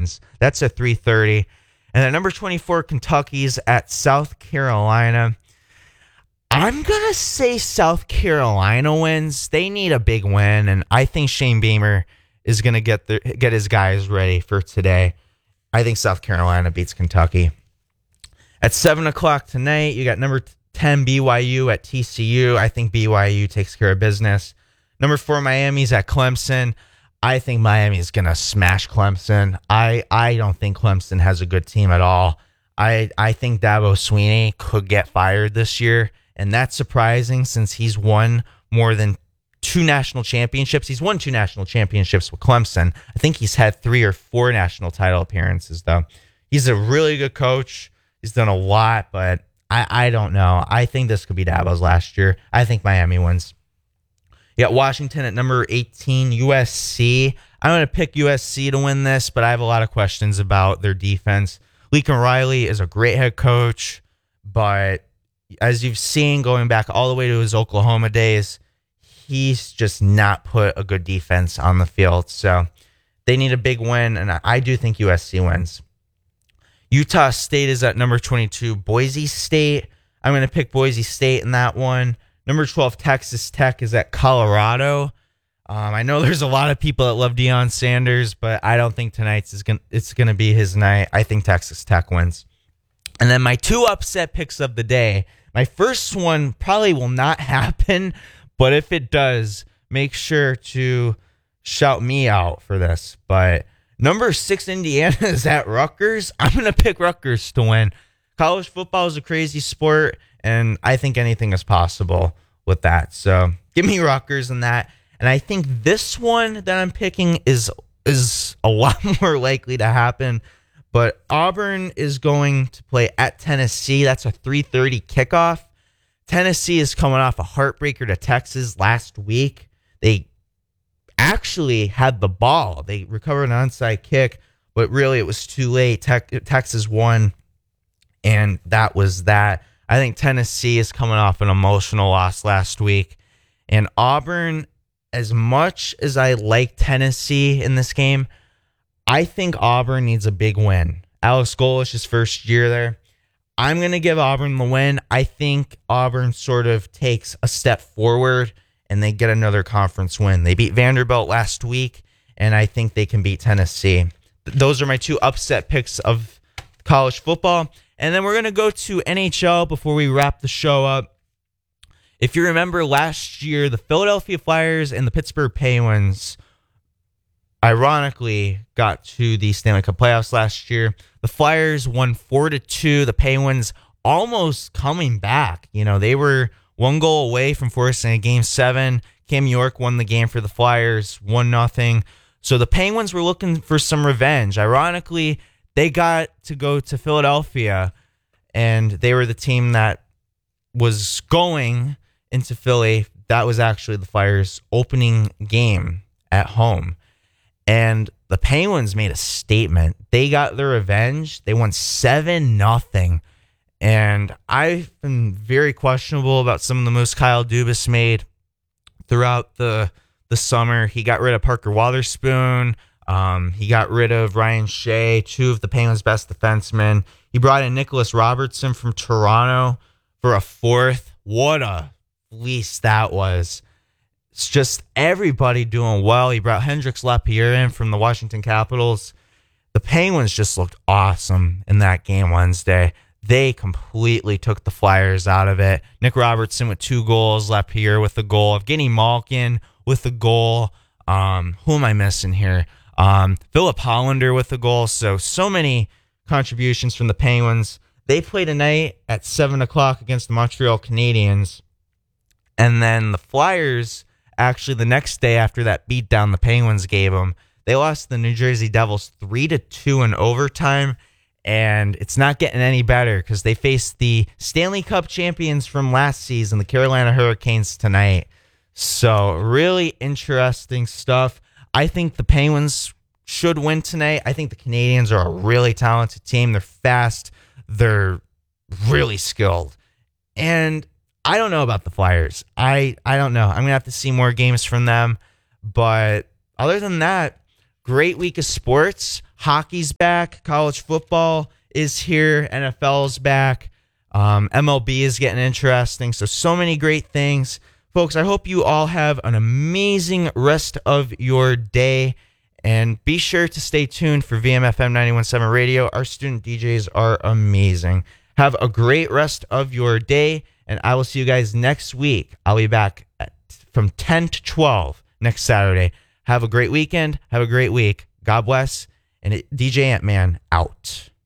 wins. That's at 3:30. And at number 24, Kentucky's at South Carolina. I'm going to say South Carolina wins. They need a big win, and I think Shane Beamer is going to get his guys ready for today. I think South Carolina beats Kentucky. At 7 o'clock tonight, you got number 10 BYU at TCU. I think BYU takes care of business. Number 4 Miami's at Clemson. I think Miami is going to smash Clemson. I don't think Clemson has a good team at all. I think Dabo Swinney could get fired this year, and that's surprising since he's won more than 2 national championships. He's won 2 national championships with Clemson. I think he's had 3 or 4 national title appearances, though. He's a really good coach. He's done a lot, but I don't know. I think this could be Dabo's last year. I think Miami wins. You got Washington at number 18, USC. I'm going to pick USC to win this, but I have a lot of questions about their defense. Lincoln Riley is a great head coach, but as you've seen going back all the way to his Oklahoma days, he's just not put a good defense on the field. So they need a big win, and I do think USC wins. Utah State is at number 22, Boise State. I'm going to pick Boise State in that one. Number 12, Texas Tech is at Colorado. I know there's a lot of people that love Deion Sanders, but I don't think tonight's it's going to be his night. I think Texas Tech wins. And then my 2 upset picks of the day. My first one probably will not happen, but if it does, make sure to shout me out for this. But number 6, Indiana is at Rutgers. I'm going to pick Rutgers to win. College football is a crazy sport, and I think anything is possible with that. So give me Rutgers in that. And I think this one that I'm picking is a lot more likely to happen. But Auburn is going to play at Tennessee. That's a 3:30 kickoff. Tennessee is coming off a heartbreaker to Texas last week. They actually had the ball. They recovered an onside kick, but really it was too late. Texas won, and that was that. I think Tennessee is coming off an emotional loss last week. And Auburn, as much as I like Tennessee in this game, I think Auburn needs a big win. Alex Golish's first year there. I'm going to give Auburn the win. I think Auburn sort of takes a step forward and they get another conference win. They beat Vanderbilt last week, and I think they can beat Tennessee. Those are my 2 upset picks of college football. And then we're going to go to NHL before we wrap the show up. If you remember last year, the Philadelphia Flyers and the Pittsburgh Penguins ironically got to the Stanley Cup playoffs last year. The Flyers won 4-2. The Penguins almost coming back. You know, they were 1 goal away from forcing a Game 7. Cam York won the game for the Flyers, 1-0. So the Penguins were looking for some revenge. Ironically, they got to go to Philadelphia, and they were the team that was going into Philly. That was actually the Flyers' opening game at home. And the Penguins made a statement. They got their revenge. They won 7-0. And I've been very questionable about some of the moves Kyle Dubas made throughout the summer. He got rid of Parker Wotherspoon. He got rid of Ryan Shea, 2 of the Penguins' best defensemen. He brought in Nicholas Robertson from Toronto for a 4th. What a fleece that was. It's just everybody doing well. He brought Hendrix Lapierre in from the Washington Capitals. The Penguins just looked awesome in that game Wednesday. They completely took the Flyers out of it. Nick Robertson with 2 goals, Lapierre with a goal, Evgeny Malkin with a goal. Who am I missing here? Philip Hollander with a goal. So many contributions from the Penguins. They play tonight at 7 o'clock against the Montreal Canadiens. And then the Flyers, actually the next day after that beatdown the Penguins gave them, they lost to the New Jersey Devils 3-2 in overtime. And it's not getting any better because they face the Stanley Cup champions from last season, the Carolina Hurricanes, tonight. So really interesting stuff. I think the Penguins should win tonight. I think the Canadiens are a really talented team. They're fast. They're really skilled. And I don't know about the Flyers. I don't know. I'm going to have to see more games from them. But other than that, great week of sports. Hockey's back. College football is here. NFL's back. MLB is getting interesting. So many great things. Folks, I hope you all have an amazing rest of your day. And be sure to stay tuned for VMFM 91.7 Radio. Our student DJs are amazing. Have a great rest of your day. And I will see you guys next week. I'll be back from 10 to 12 next Saturday. Have a great weekend. Have a great week. God bless. And DJ Ant-Man out.